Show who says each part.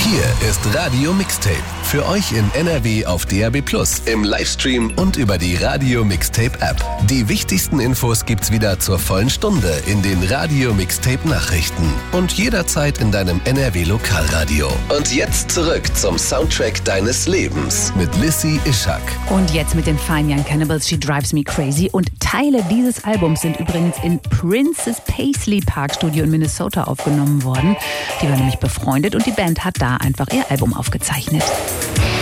Speaker 1: Hier ist Radio Mixtape. Für euch in NRW auf DAB+, im Livestream und über die Radio Mixtape App. Die wichtigsten Infos gibt's wieder zur vollen Stunde in den Radio Mixtape Nachrichten und jederzeit in deinem NRW Lokalradio. Und jetzt zurück zum Soundtrack deines Lebens mit Lissy Ishak.
Speaker 2: Und jetzt mit den Fine Young Cannibals, She Drives Me Crazy. Und Teile dieses Albums sind übrigens in Princess Paisley Park Studio in Minnesota aufgenommen worden. Die war nämlich befreundet und die Band hat da einfach ihr Album aufgezeichnet.